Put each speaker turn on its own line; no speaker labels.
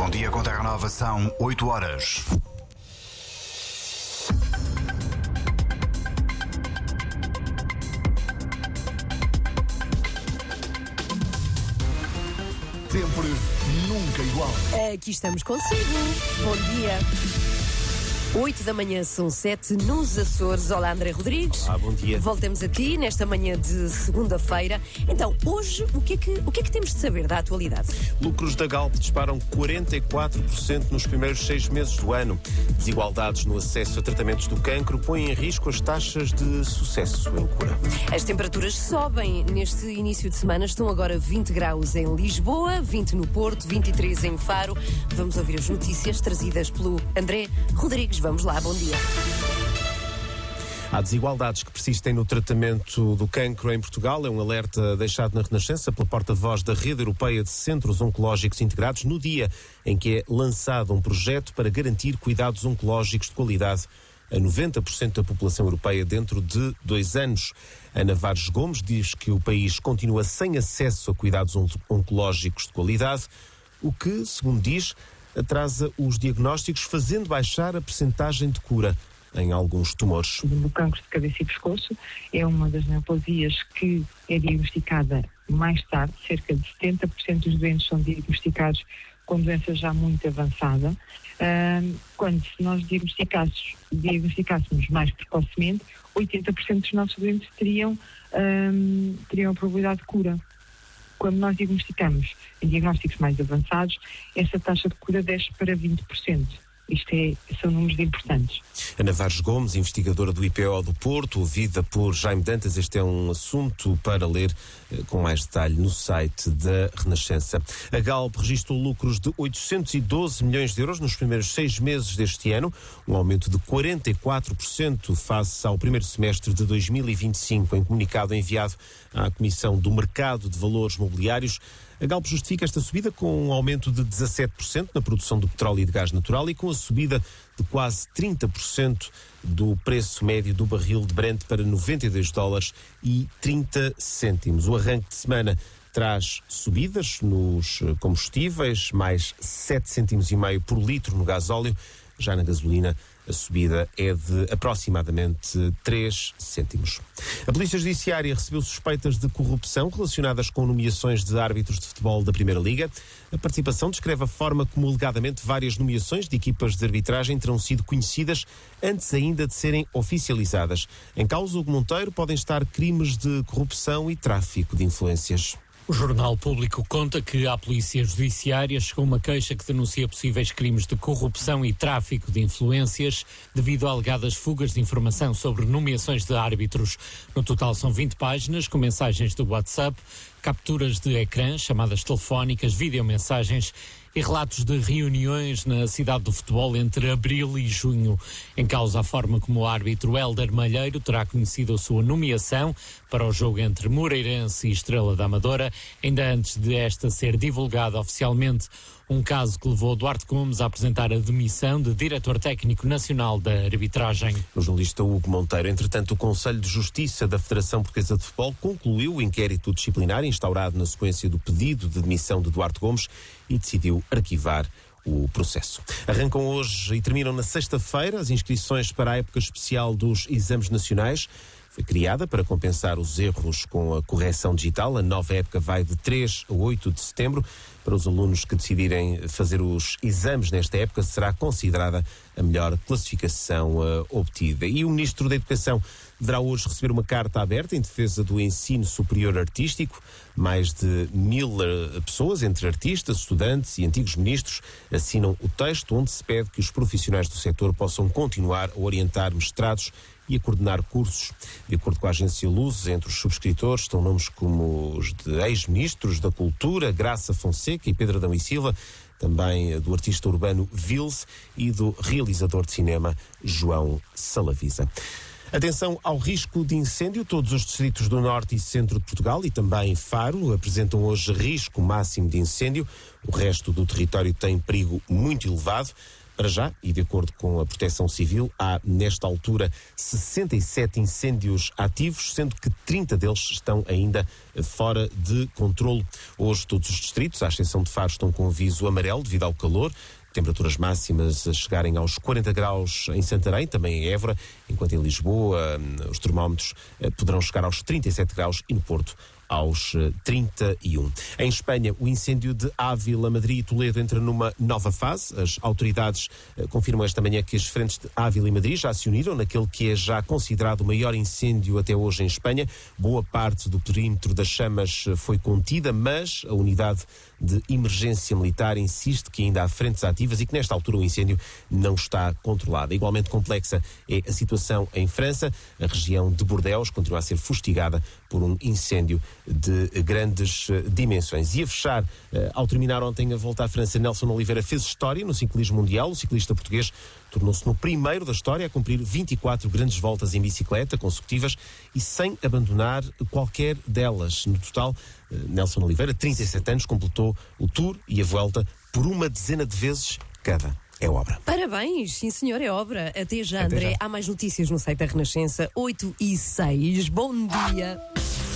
Bom dia com Terra Nova, são 8 horas. Sempre, nunca igual.
Aqui estamos consigo. Bom dia. 8 da manhã, são 7 nos Açores. Olá, André Rodrigues.
Olá, bom dia.
Voltamos a ti nesta manhã de segunda-feira. Então, hoje, o que é que temos de saber da atualidade?
Lucros da Galp disparam 44% nos primeiros 6 meses do ano. Desigualdades no acesso a tratamentos do cancro põem em risco as taxas de sucesso em cura.
As temperaturas sobem neste início de semana. Estão agora 20 graus em Lisboa, 20 no Porto, 23 em Faro. Vamos ouvir as notícias trazidas pelo André Rodrigues. Vamos lá, bom dia.
Há desigualdades que persistem no tratamento do cancro em Portugal. É um alerta deixado na Renascença pela porta-voz da Rede Europeia de Centros Oncológicos Integrados no dia em que é lançado um projeto para garantir cuidados oncológicos de qualidade a 90% da população europeia dentro de 2 anos. Ana Vares Gomes diz que o país continua sem acesso a cuidados oncológicos de qualidade, o que, segundo diz, atrasa os diagnósticos, fazendo baixar a percentagem de cura em alguns tumores.
O cancro de cabeça e pescoço é uma das neoplasias que é diagnosticada mais tarde. Cerca de 70% dos doentes são diagnosticados com doença já muito avançada. Quando se nós diagnosticássemos mais precocemente, 80% dos nossos doentes teriam a probabilidade de cura. Quando nós diagnosticamos em diagnósticos mais avançados, essa taxa de cura desce para 20%. São números importantes.
Ana Vares Gomes, investigadora do IPO do Porto, ouvida por Jaime Dantas. Este é um assunto para ler com mais detalhe no site da Renascença. A Galp registrou lucros de 812 milhões de euros nos primeiros 6 meses deste ano, um aumento de 44% face ao primeiro semestre de 2025. Em comunicado enviado à Comissão do Mercado de Valores Mobiliários, a Galp justifica esta subida com um aumento de 17% na produção de petróleo e de gás natural e com a subida de quase 30% do preço médio do barril de Brent para $92,30. O arranque de semana traz subidas nos combustíveis, mais 7,5 cêntimos por litro no gasóleo. Já na gasolina, a subida é de aproximadamente 3 cêntimos. A Polícia Judiciária recebeu suspeitas de corrupção relacionadas com nomeações de árbitros de futebol da Primeira Liga. A participação descreve a forma como, alegadamente, várias nomeações de equipas de arbitragem terão sido conhecidas antes ainda de serem oficializadas. Em causa, Hugo Monteiro, podem estar crimes de corrupção e tráfico de influências.
O Jornal Público conta que à Polícia Judiciária chegou uma queixa que denuncia possíveis crimes de corrupção e tráfico de influências devido a alegadas fugas de informação sobre nomeações de árbitros. No total são 20 páginas com mensagens do WhatsApp, capturas de ecrã, chamadas telefónicas, videomensagens e relatos de reuniões na cidade do futebol entre abril e junho. Em causa a forma como o árbitro Hélder Malheiro terá conhecido a sua nomeação para o jogo entre Moreirense e Estrela da Amadora, ainda antes de esta ser divulgada oficialmente. Um caso que levou Duarte Gomes a apresentar a demissão de diretor técnico nacional da arbitragem.
O jornalista Hugo Monteiro. Entretanto, o Conselho de Justiça da Federação Portuguesa de Futebol concluiu o inquérito disciplinar instaurado na sequência do pedido de demissão de Duarte Gomes e decidiu arquivar o processo. Arrancam hoje e terminam na sexta-feira as inscrições para a época especial dos exames nacionais. Foi criada para compensar os erros com a correção digital. A nova época vai de 3 a 8 de setembro. Para os alunos que decidirem fazer os exames nesta época, será considerada a melhor classificação obtida. E o Ministro da Educação deverá hoje receber uma carta aberta em defesa do ensino superior artístico. Mais de 1.000 pessoas, entre artistas, estudantes e antigos ministros, assinam o texto onde se pede que os profissionais do setor possam continuar a orientar mestrados e a coordenar cursos. De acordo com a agência Luz, entre os subscritores estão nomes como os de ex-ministros da Cultura, Graça Fonseca e Pedro Adão e Silva, também do artista urbano Vils e do realizador de cinema João Salavisa. Atenção ao risco de incêndio. Todos os distritos do norte e centro de Portugal e também Faro apresentam hoje risco máximo de incêndio. O resto do território tem perigo muito elevado. para já, e de acordo com a Proteção Civil, há nesta altura 67 incêndios ativos, sendo que 30 deles estão ainda fora de controlo. Hoje todos os distritos, à exceção de Faro, estão com aviso amarelo devido ao calor. Temperaturas máximas a chegarem aos 40 graus em Santarém, também em Évora, enquanto em Lisboa os termómetros poderão chegar aos 37 graus e no Porto aos 31. Em Espanha, o incêndio de Ávila, Madrid e Toledo entra numa nova fase. As autoridades confirmam esta manhã que as frentes de Ávila e Madrid já se uniram naquele que é já considerado o maior incêndio até hoje em Espanha. Boa parte do perímetro das chamas foi contida, mas a unidade de emergência militar insiste que ainda há frentes ativas e que nesta altura o incêndio não está controlado. Igualmente complexa é a situação em França. A região de Bordeaux continua a ser fustigada por um incêndio de grandes dimensões. E a fechar, ao terminar ontem a Volta à França, Nelson Oliveira fez história no ciclismo mundial. O ciclista português tornou-se no primeiro da história a cumprir 24 grandes voltas em bicicleta consecutivas e sem abandonar qualquer delas. No total, Nelson Oliveira, 37 anos, completou o Tour e a Volta por uma dezena de vezes cada. É obra.
Parabéns, sim senhor, é obra. Até já, André. Há mais notícias no site da Renascença, 8 e 6. Bom dia.